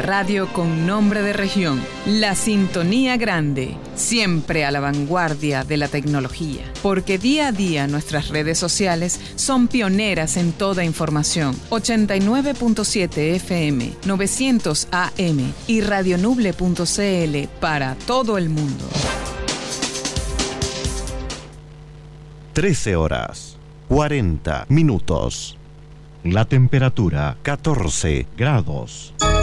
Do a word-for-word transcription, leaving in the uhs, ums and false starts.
radio con nombre de región. La Sintonía Grande, siempre a la vanguardia de la tecnología. Porque día a día nuestras redes sociales son pioneras en toda información. ochenta y nueve punto siete F M, novecientos A M y radionuble punto c l para todo el mundo. trece horas, cuarenta minutos. La temperatura, catorce grados.